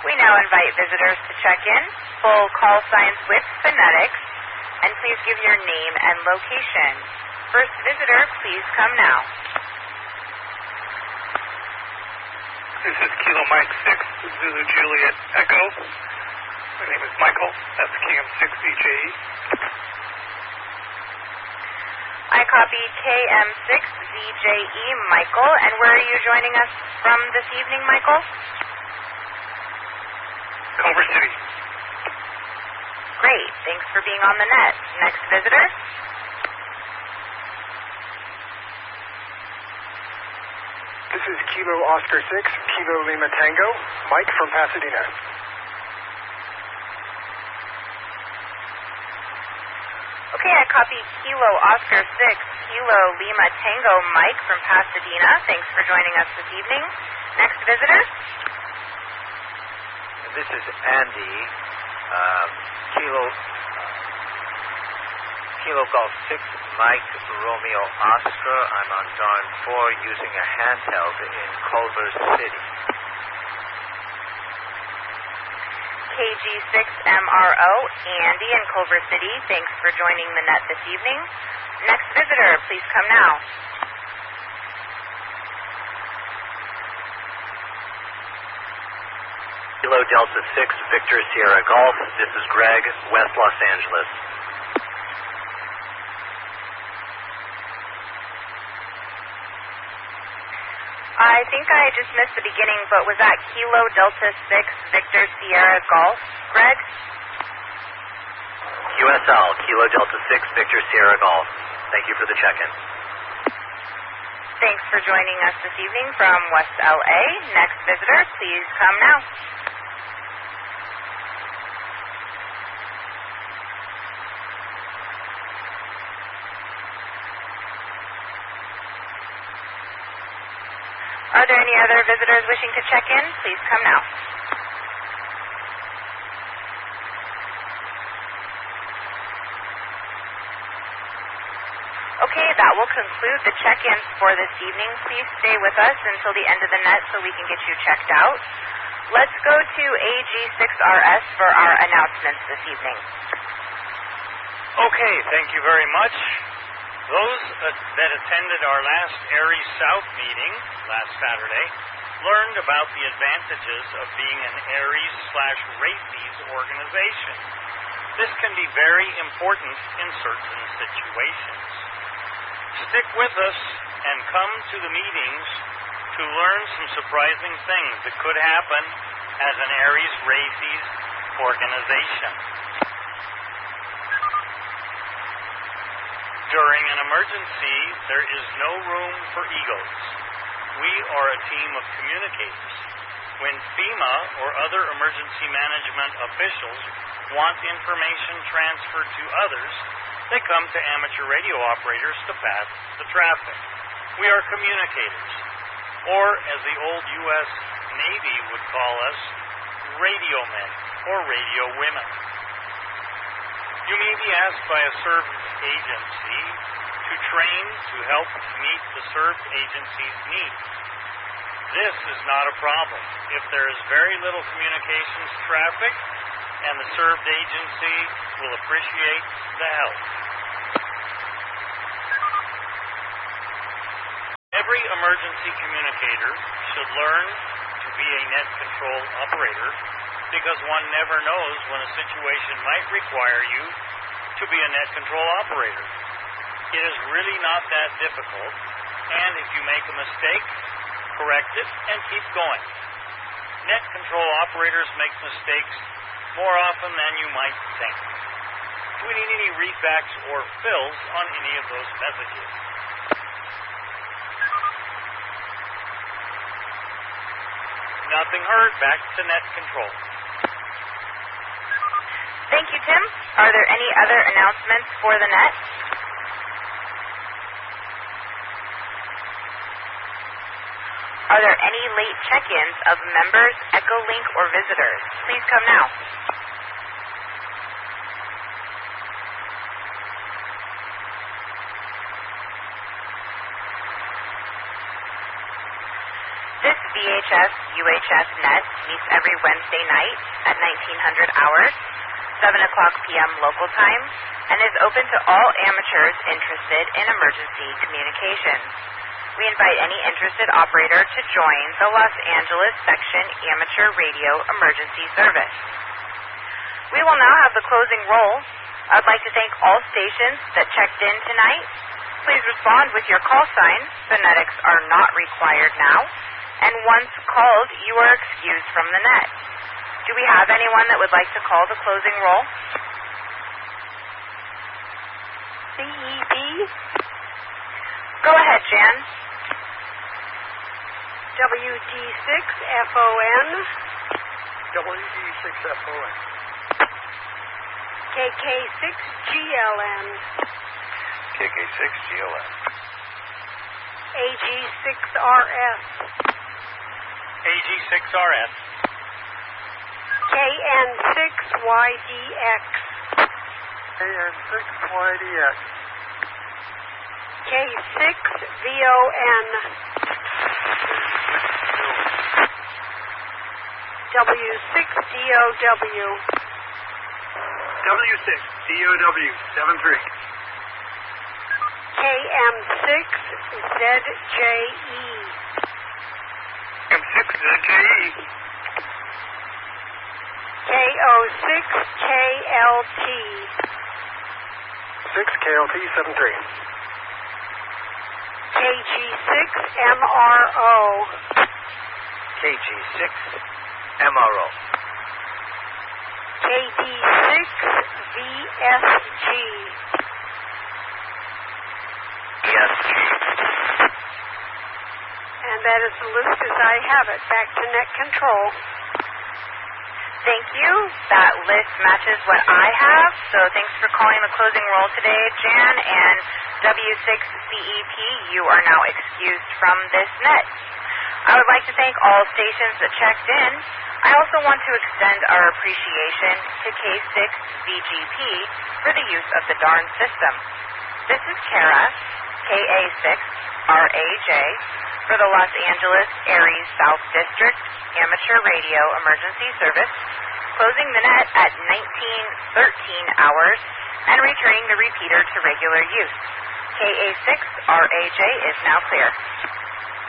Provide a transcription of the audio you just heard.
We now invite visitors to check in. Full call signs with phonetics, and please give your name and location. First visitor, please come now. This is Kilo Mike 6, Zulu Juliet Echo. My name is Michael. That's KM6 VJE. I copy KM6 VJE, Michael. And where are you joining us from this evening, Michael? Culver City. Great. Thanks for being on the net. Next visitor. This is Kilo Oscar 6, Kilo Lima Tango, Mike from Pasadena. Okay, I copy Kilo Oscar 6, Kilo Lima Tango, Mike from Pasadena. Thanks for joining us this evening. Next visitor. This is Andy, Kilo Golf 6, Mike Romeo Oscar. I'm on Darn 4 using a handheld in Culver City. KG6MRO, Andy in Culver City. Thanks for joining the net this evening. Next visitor, please come now. Kilo Delta 6, Victor Sierra Golf. This is Greg, West Los Angeles. I think I just missed the beginning, but was that Kilo Delta 6, Victor Sierra Golf, Greg? QSL, Kilo Delta 6, Victor Sierra Golf. Thank you for the check-in. Thanks for joining us this evening from West LA. Next visitor, please come now. Are there any other visitors wishing to check in? Please come now. Okay, that will conclude the check-ins for this evening. Please stay with us until the end of the net so we can get you checked out. Let's go to AG6RS for our announcements this evening. Okay, thank you very much. Those that attended our last Aries South meeting last Saturday learned about the advantages of being an Aries/Races organization. This can be very important in certain situations. Stick with us and come to the meetings to learn some surprising things that could happen as an Aries/Races organization. During an emergency, there is no room for egos. We are a team of communicators. When FEMA or other emergency management officials want information transferred to others, they come to amateur radio operators to pass the traffic. We are communicators, or as the old U.S. Navy would call us, radio men or radio women. You may be asked by a service agency to train to help meet the served agency's needs. This is not a problem if there is very little communications traffic and the served agency will appreciate the help. Every emergency communicator should learn to be a net control operator because one never knows when a situation might require you to be a net control operator. It is really not that difficult, and if you make a mistake, correct it and keep going. Net control operators make mistakes more often than you might think. Do we need any readbacks or fills on any of those messages? Nothing heard. Back to net control. Thank you, Tim. Are there any other announcements for the net? Are there any late check-ins of members, Echolink, or visitors? Please come now. This CHS UHF net meets every Wednesday night at 1900 hours, 7 o'clock p.m. local time, and is open to all amateurs interested in emergency communications. We invite any interested operator to join the Los Angeles Section Amateur Radio Emergency Service. We will now have the closing roll. I'd like to thank all stations that checked in tonight. Please respond with your call sign. Phonetics are not required now. And once called, you are excused from the net. Do we have anyone that would like to call the closing roll? CED? Go ahead, Jan. WD6FON? WD6FON. KK6GLN? KK6GLN. AG6RS? AG6RS. KN6YDX? KN6YDX. K6VON? W6DOW? W6DOW 73. KM6ZJE? M6ZJE. KO6KLT? 6KLT 73. KG6MRO? KG6MRO. KD6VSG? ESG. And that is the list as I have it. Back to net control. Thank you. That list matches what I have, so thanks for calling the closing roll today, Jan, and W6CEP, you are now excused from this net. I would like to thank all stations that checked in. I also want to extend our appreciation to K6VGP for the use of the DARN system. This is Kara, KA6RAJ, for the Los Angeles Aries South District Amateur Radio Emergency Service, closing the net at 1913 hours and returning the repeater to regular use. KA6RAJ is now clear.